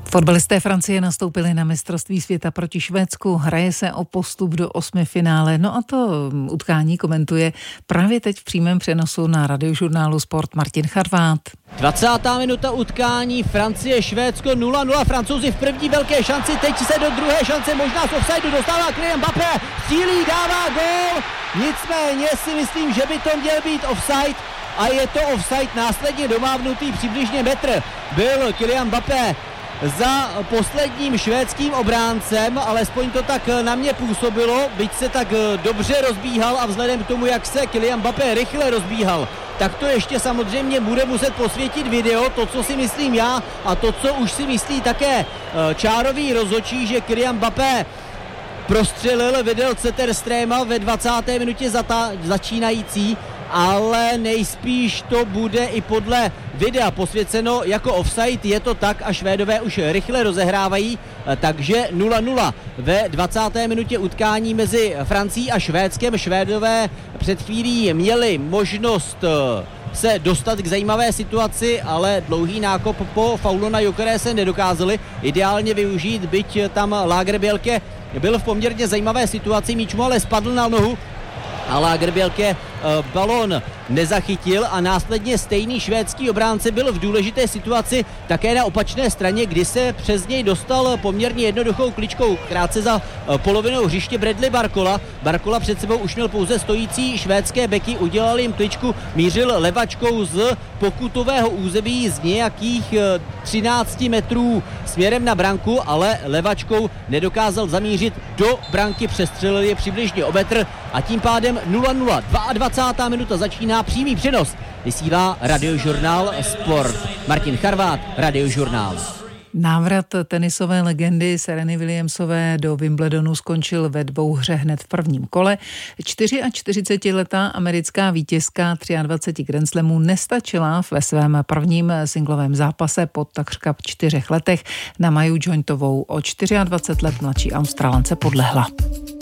Fotbalisté Francie nastoupili na mistrovství světa proti Švédsku. Hraje se o postup do 8 finále. No a to utkání komentuje právě teď v přímém přenosu na Radiožurnálu Sport Martin Charvát. 20. minuta utkání, Francie-Švédsko 0-0, Francouzi v první velké šanci, teď se do druhé šance možná z offsideu dostává Kylian Mbappé, střílí, dává gól, nicméně si myslím, že by to měl být offside a je to offside následně domávnutý přibližně metr. Byl Kylian Mbappé za posledním švédským obráncem, alespoň to tak na mě působilo, byť se tak dobře rozbíhal a vzhledem k tomu, jak se Kylian Mbappé rychle rozbíhal, tak to ještě samozřejmě bude muset posvětit video, to, co si myslím já a to, co už si myslí také čárový rozhodčí, že Kylian Mbappé prostřelil Vidal Zetterströma ve 20. minutě začínající, ale nejspíš to bude i podle videa posvěceno jako offside, je to tak a Švédové už rychle rozehrávají, takže 0-0 ve 20. minutě utkání mezi Francií a Švédskem. Švédové před chvílí měli možnost se dostat k zajímavé situaci, ale dlouhý nákop po faulu na Gyökeres se nedokázali ideálně využít, byť tam Lagerbielke byl v poměrně zajímavé situaci, míč mu ale spadl na nohu a Lagerbielke balón nezachytil a následně stejný švédský obránce byl v důležité situaci také na opačné straně, kdy se přes něj dostal poměrně jednoduchou kličkou krátce za polovinou hřiště Bradley Barcola. Barcola před sebou už měl pouze stojící švédské beky, udělal jim kličku, mířil levačkou z pokutového území z nějakých 13 metrů směrem na branku, ale levačkou nedokázal zamířit do branky, přestřelil je přibližně o metr a tím pádem 0-0. 22. minuta začíná přímý přenos. Vysílá Radiožurnál Sport. Martin Charvát, Radiožurnál. Návrat tenisové legendy Sereny Williamsové do Wimbledonu skončil ve dvouhře hned v prvním kole. 44letá americká vítězka 23 Grand Slamů nestačila ve svém prvním singlovém zápase po takřka 4 letech. Na Maju Jointovou o 24 let mladší Australance podlehla.